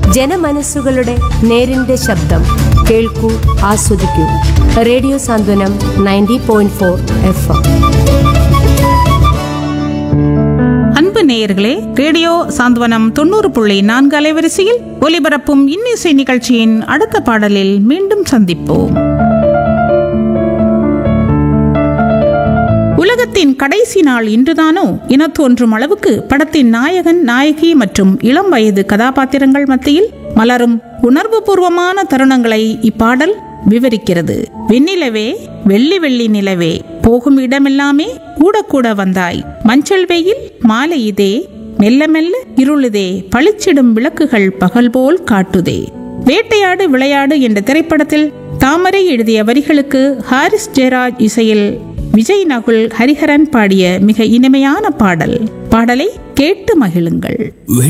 ജനമനസ്സുകളുടെ നേരിന്റെ ശബ്ദം. കേൾക്കൂ, ആസ്വദിക്കൂ. റേഡിയോ സാന്ത്വനം 90.4 FM. அன்பு நேயர்களே, ரேடியோ சாந்த்வனம் 90.4 அலைவரிசையில் ஒலிபரப்பும் இன்னிசை நிகழ்ச்சியின் அடுத்த பாடலில் மீண்டும் சந்திப்போம். உலகத்தின் கடைசி நாள் இன்றுதானோ என தோன்றும் அளவுக்கு படத்தின் நாயகன், நாயகி மற்றும் இளம் வயது கதாபாத்திரங்கள் மத்தியில் மலரும் உணர்வு பூர்வமான தருணங்களை இப்பாடல் விவரிக்கிறது. வெண்ணிலவே, வெள்ளி வெள்ளி நிலவே, போகும் இடமெல்லாமே கூட கூட வந்தாய். மஞ்சள் வெயில் மாலை இதே, மெல்ல மெல்ல இருளுதே, பளிச்சிடும் விளக்குகள் பகல் போல் காட்டுதே. வேட்டையாடு விளையாடு என்ற திரைப்படத்தில் தாமரை எழுதிய வரிகளுக்கு ஹாரிஸ் ஜெயராஜ் இசையில் விஜய் நகுல் ஹரிஹரன் பாடிய மிக இனிமையான பாடல். பாடலை கேட்டு மகிழுங்கள்.